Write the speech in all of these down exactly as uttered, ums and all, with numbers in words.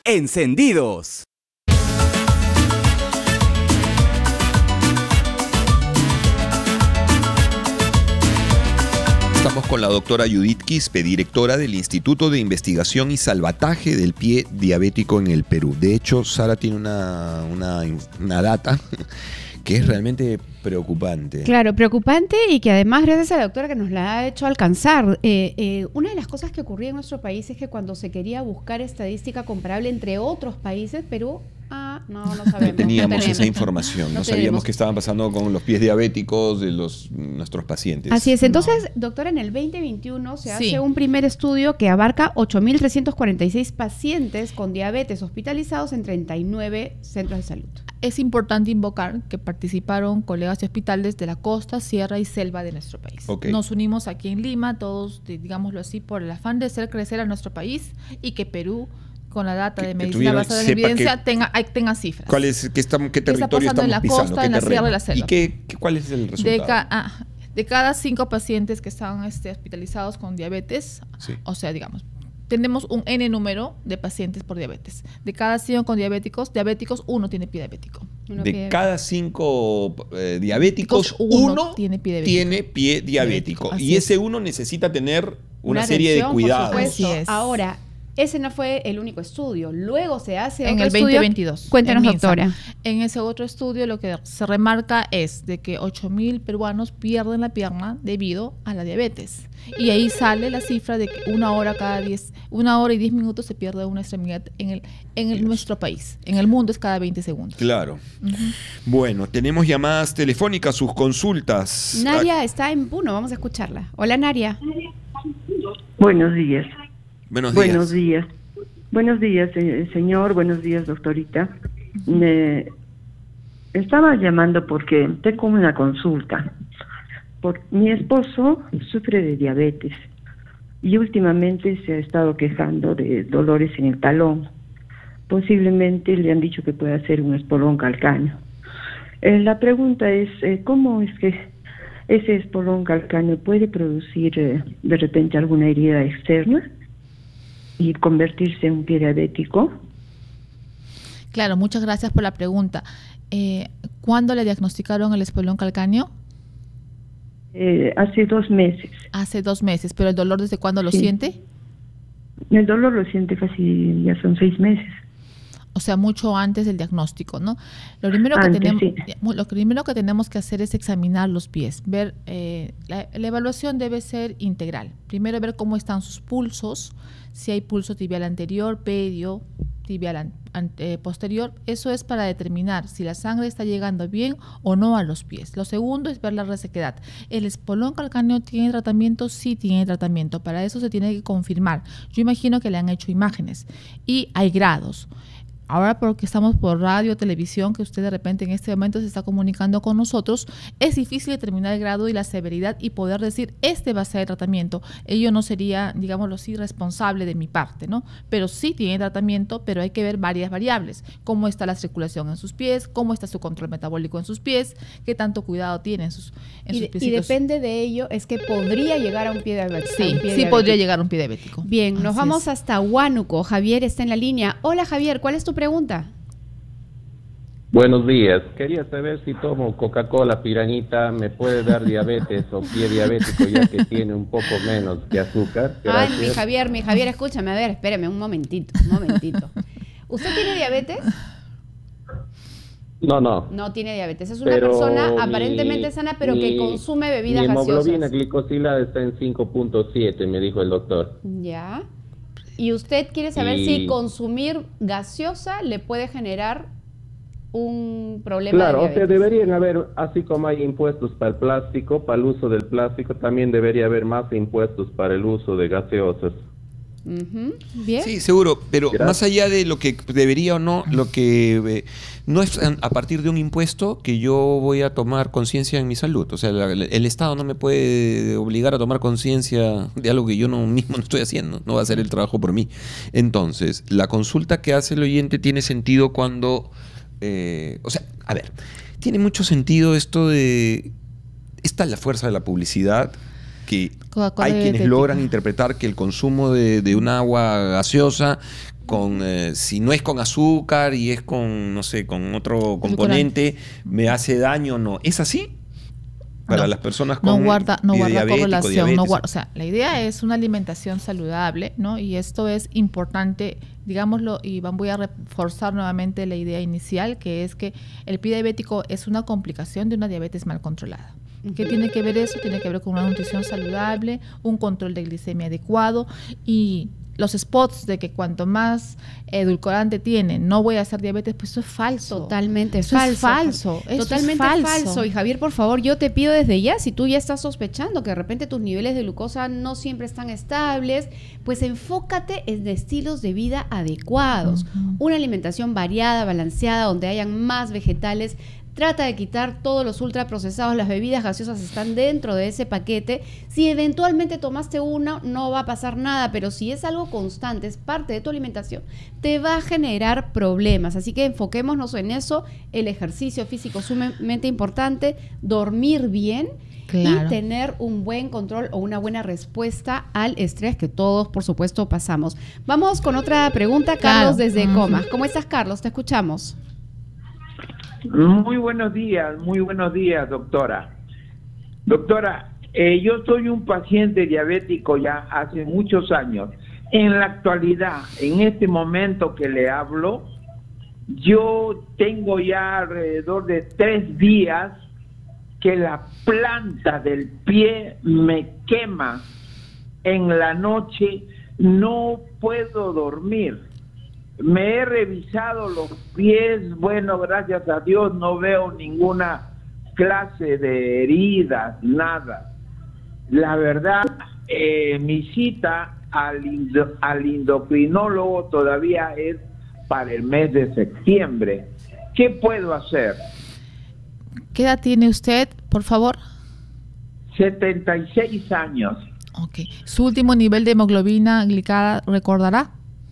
encendidos. Estamos con la doctora Judith Quispe, directora del Instituto de Investigación y Salvataje del Pie Diabético en el Perú. De hecho, Sara tiene una, una, una data que es realmente preocupante. Claro, preocupante, y que además gracias a la doctora que nos la ha hecho alcanzar. Eh, eh, una de las cosas que ocurría en nuestro país es que cuando se quería buscar estadística comparable entre otros países, Perú, ah, no, no sabemos. No teníamos no tenemos. esa información, no, no sabíamos tenemos. qué estaban pasando con los pies diabéticos de los, nuestros pacientes. Así es, entonces, no. doctora, en el veinte veintiuno se sí. hace un primer estudio que abarca ocho mil trescientos cuarenta y seis pacientes con diabetes hospitalizados en treinta y nueve centros de salud. Es importante invocar que participaron colegas de hospitales de la costa, sierra y selva de nuestro país. Okay. Nos unimos aquí en Lima, todos, digámoslo así, por el afán de hacer crecer a nuestro país y que Perú, con la data que, de medicina basada en evidencia, que, tenga, tenga cifras. ¿Cuál es, qué, está, qué territorio está estamos en la pisando? Costa, en la sierra y la selva. ¿Y qué, qué, cuál es el resultado? De, ca, ah, de cada cinco pacientes que están este, hospitalizados con diabetes, sí. o sea, digamos, tenemos un N número de pacientes por diabetes. De cada cinco con diabéticos, diabéticos, uno tiene pie diabético. Uno de pie cada cinco eh, diabéticos, uno, uno tiene pie diabético. Tiene pie diabético. Así y ese es. uno necesita tener una, una serie de cuidados. Por supuesto. Así es. Ahora, ese no fue el único estudio. Luego se hace en otro el veinte veintidós. Cuéntanos, en doctora. En ese otro estudio lo que se remarca es de que ocho mil peruanos pierden la pierna debido a la diabetes. Y ahí sale la cifra de que una hora cada diez, una hora y diez minutos se pierde una extremidad en el, en el, nuestro país. En el mundo es cada veinte segundos. Claro. Uh-huh. Bueno, tenemos llamadas telefónicas, sus consultas. Naria está en Puno, vamos a escucharla. Hola, Naria. Buenos días. Buenos días. Buenos días. Buenos días, eh, señor. Buenos días, doctorita. Me estaba llamando porque tengo una consulta. Por, mi esposo sufre de diabetes y últimamente se ha estado quejando de dolores en el talón. Posiblemente le han dicho que puede hacer un espolón calcáneo. Eh, la pregunta es, eh, ¿cómo es que ese espolón calcáneo puede producir eh, de repente alguna herida externa y convertirse en un pie diabético? Claro, muchas gracias por la pregunta. Eh, ¿Cuándo le diagnosticaron el espolón calcáneo? Eh, hace dos meses. Hace dos meses, ¿pero el dolor desde cuándo lo sí. siente? El dolor lo siente casi, ya son seis meses. O sea, mucho antes del diagnóstico, ¿no? Lo primero, que, antes, tenemos, sí. lo primero que tenemos que hacer es examinar los pies, ver, eh, la, la evaluación debe ser integral. Primero ver cómo están sus pulsos, si hay pulso tibial anterior, pedio, tibial an, an, eh, posterior. Eso es para determinar si la sangre está llegando bien o no a los pies. Lo segundo es ver la resequedad. ¿El espolón calcáneo tiene tratamiento? Sí tiene tratamiento. Para eso se tiene que confirmar. Yo imagino que le han hecho imágenes y hay grados. Ahora, porque estamos por radio, televisión, que usted de repente en este momento se está comunicando con nosotros, es difícil determinar el grado y la severidad y poder decir, este va a ser el tratamiento. Ello no sería, digámoslo así, responsable de mi parte, ¿no? Pero sí tiene tratamiento, pero hay que ver varias variables. Cómo está la circulación en sus pies, cómo está su control metabólico en sus pies, qué tanto cuidado tiene en sus, en y, sus piecitos. Y depende de ello, es que podría llegar a un pie diabético. Sí, pie sí diabético. podría llegar a un pie diabético. Bien, nos Así vamos es. hasta Huánuco. Javier está en la línea. Hola, Javier, ¿cuál es tu pregunta? Buenos días. Quería saber si tomo Coca-Cola Piranita me puede dar diabetes o pie diabético, ya que tiene un poco menos que azúcar. Gracias. Ay, mi Javier, mi Javier, escúchame, a ver, espérame un momentito, un momentito. ¿Usted tiene diabetes? No, no. No tiene diabetes. Es una pero persona mi, aparentemente sana, pero mi, que consume bebidas mi gaseosas. Mi hemoglobina glicosilada está en cinco punto siete, me dijo el doctor. Ya. Y usted quiere saber y... si consumir gaseosa le puede generar un problema claro, de diabetes. o sea, deberían haber, así como hay impuestos para el plástico, para el uso del plástico, también debería haber más impuestos para el uso de gaseosas. Uh-huh. Bien. Sí, seguro, pero Gracias. Más allá de lo que debería o no, lo que eh, no es a partir de un impuesto que yo voy a tomar conciencia en mi salud. O sea, la, el Estado no me puede obligar a tomar conciencia de algo que yo no mismo no estoy haciendo, no va a hacer el trabajo por mí. Entonces, la consulta que hace el oyente tiene sentido cuando, eh, o sea, a ver, tiene mucho sentido esto de, esta es la fuerza de la publicidad, que hay quienes logran interpretar que el consumo de, de un agua gaseosa con eh, si no es con azúcar y es con, no sé, con otro componente, ¿me hace daño o no? ¿Es así? Para no, las personas con no guarda, no guarda diabético, correlación. diabetes. No guarda, o sea, la idea es una alimentación saludable, ¿no? Y esto es importante, digámoslo, y voy a reforzar nuevamente la idea inicial, que es que el pie diabético es una complicación de una diabetes mal controlada. ¿Qué tiene que ver eso? Tiene que ver con una nutrición saludable, un control de glicemia adecuado y los spots de que cuanto más edulcorante tiene, no voy a hacer diabetes, pues eso es falso. Totalmente eso falso. Es falso. Eso Totalmente es falso. falso. Y Javier, por favor, yo te pido desde ya, si tú ya estás sospechando que de repente tus niveles de glucosa no siempre están estables, pues enfócate en estilos de vida adecuados. Uh-huh. Una alimentación variada, balanceada, donde hayan más vegetales. Trata de quitar todos los ultraprocesados, las bebidas gaseosas están dentro de ese paquete. Si eventualmente tomaste una, no va a pasar nada, pero si es algo constante, es parte de tu alimentación, te va a generar problemas. Así que enfoquémonos en eso, el ejercicio físico es sumamente importante, dormir bien, claro, y tener un buen control o una buena respuesta al estrés que todos, por supuesto, pasamos. Vamos con otra pregunta, Carlos, claro, desde uh-huh. Comas. ¿Cómo estás, Carlos? Te escuchamos. Muy buenos días, muy buenos días, doctora. Doctora, eh, yo soy un paciente diabético ya hace muchos años. En la actualidad, en este momento que le hablo, yo tengo ya alrededor de tres días que la planta del pie me quema. En la noche no puedo dormir. Me he revisado los pies, bueno, gracias a Dios no veo ninguna clase de heridas, nada. La verdad, eh, mi cita al, indo, al endocrinólogo todavía es para el mes de septiembre. ¿Qué puedo hacer? ¿Qué edad tiene usted, por favor? setenta y seis años. Ok. ¿Su último nivel de hemoglobina glicada recordará?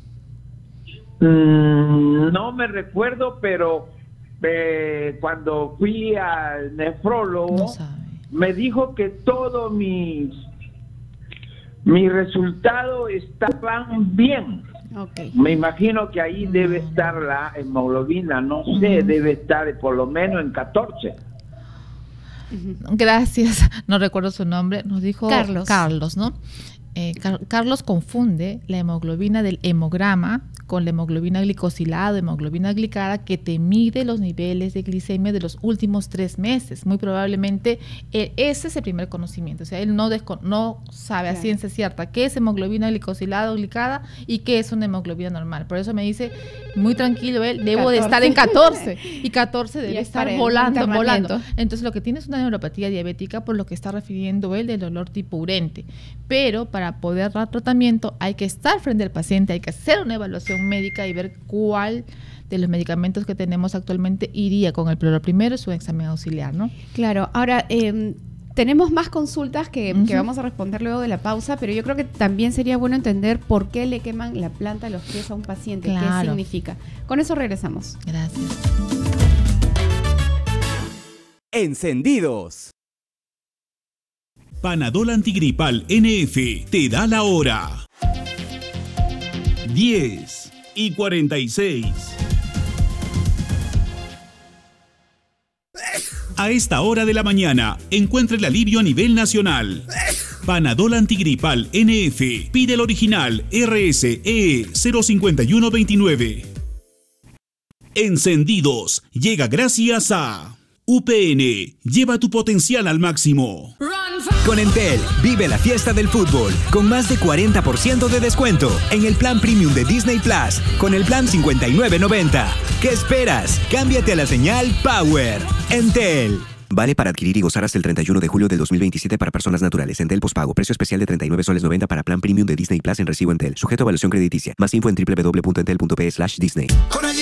No me recuerdo, pero eh, cuando fui al nefrólogo no me dijo que todos mis mis resultados estaban bien. Okay. Me imagino que ahí debe estar la hemoglobina, no sé, uh-huh. debe estar por lo menos en catorce. Gracias, no recuerdo su nombre, nos dijo Carlos, Carlos ¿no? Eh, Car- Carlos confunde la hemoglobina del hemograma con la hemoglobina glicosilada, hemoglobina glicada, que te mide los niveles de glicemia de los últimos tres meses. Muy probablemente eh, ese es el primer conocimiento. O sea, él no, desco- no sabe claro. a ciencia cierta qué es hemoglobina glicosilada o glicada y qué es una hemoglobina normal. Por eso me dice, muy tranquilo él, debo catorce. De estar en catorce. Y catorce debe estar volando, volando. Entonces, lo que tiene es una neuropatía diabética, por lo que está refiriendo él del dolor tipo urente. Pero para poder dar tratamiento hay que estar frente al paciente, hay que hacer una evaluación médica y ver cuál de los medicamentos que tenemos actualmente iría con el lo primero es un examen auxiliar, ¿no? Claro, ahora eh, tenemos más consultas que, uh-huh. que vamos a responder luego de la pausa, pero yo creo que también sería bueno entender por qué le queman la planta de los pies a un paciente, claro. qué significa. Con eso regresamos. Gracias. Encendidos. Panadol Antigripal N F te da la hora. diez y cuarenta y seis. A esta hora de la mañana, encuentra el alivio a nivel nacional. Panadol Antigripal N F. Pide el original R S E cero cinco uno dos nueve. Encendidos. Llega gracias a U P N. Lleva tu potencial al máximo. Con Entel, vive la fiesta del fútbol con más de cuarenta por ciento de descuento en el plan premium de Disney Plus con el plan cincuenta y nueve noventa. ¿Qué esperas? Cámbiate a la señal Power. Entel. Vale para adquirir y gozar hasta el treinta y uno de julio del dos mil veintisiete para personas naturales. Entel pospago. Precio especial de treinta y nueve soles noventa para plan premium de Disney Plus en recibo Entel. Sujeto a evaluación crediticia. Más info en doble u doble u doble u punto entel punto pe slash Disney.